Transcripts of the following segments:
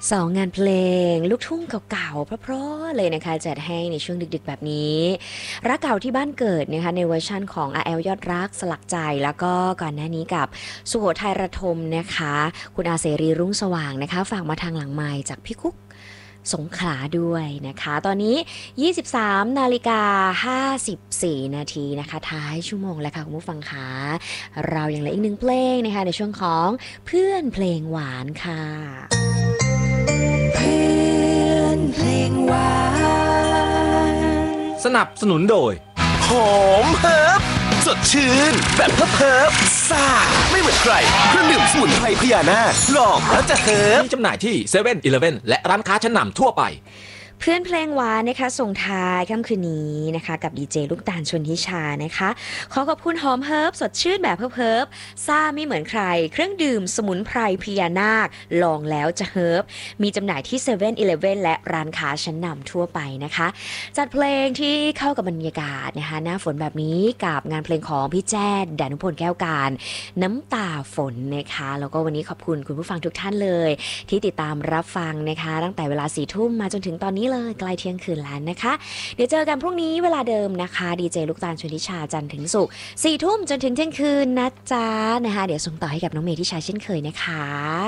งานเพลงลูกทุ่งเก่าๆเพราะๆเลยนะคะจัดให้ในช่วงดึกๆแบบนี้รักเก่าที่บ้านเกิดนะคะในเวอร์ชั่นของอาแอลยอดรักสลักใจแล้วก็ก่อนหน้านี้กับสุโขทัยระทมนะคะคุณอาเสรีรุ่งสว่างนะคะฝากมาทางหลังไมค์จากพี่คุกสงขลาด้วยนะคะตอนนี้23นาฬิกา54นาทีนะคะท้ายชั่วโมงแล้วค่ะคุณผู้ฟังคะเรายังเหลืออีกหนึ่งเพลงนะคะในช่วงของเพื่อนเพลงหวานค่ะ เพื่อนเพลงหวานสนับสนุนโดยหอมเฮิร์บสดชื่นแบบเฮิร์บซ่าไม่เหมือนใครเครื่องดื่มสมุนไพรพญานาคลองแล้วจะเฮิร์บมีจำหน่ายที่7 e เ e ่ e อและร้านค้าชั้นนำทั่วไปเพื่อนเพลงหวานนะคะส่งท้ายค่ำคืนนี้นะคะกับดีเจลูกตาลชนทิชานะคะขอขอบคุณหอมเฮิร์บสดชื่นแบบเฮิร์บซ่าไม่เหมือนใครเครื่องดื่มสมุนไพรพญานาคลองแล้วจะเฮิร์บมีจำหน่ายที่7 e เ e ่ e และร้านค้าชั้นนำทั่วไปนะคะจัดเพลงที่เข้ากับบรรยากาศนะคะหน้าฝนแบบนี้กับงานเพลงของพี่แจ้ดานุพลแก้วการน้ำตาฝนนะคะแล้วก็วันนี้ขอบคุณคุณผู้ฟังทุกท่านเลยที่ติดตามรับฟังนะคะตั้งแต่เวลา4 ทุ่มมาจนถึงตอนนี้เลยใกล้เที่ยงคืนแล้วนะคะเดี๋ยวเจอกันพรุ่งนี้เวลาเดิมนะคะดีเจลูกตาลชลทิชาจันทร์ถึงศุกร์4 ทุ่มจนถึงเที่ยงคืนนะจ๊ะนะคะเดี๋ยวส่งต่อให้กับน้องเมย์ที่ชาเช่นเคยนะคะ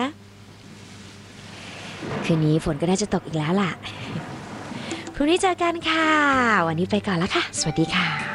คืนนี้ฝนก็น่าจะตกอีกแล้วล่ะพรุ่งนี้เจอกันค่ะวันนี้ไปก่อนแล้วค่ะสวัสดีค่ะ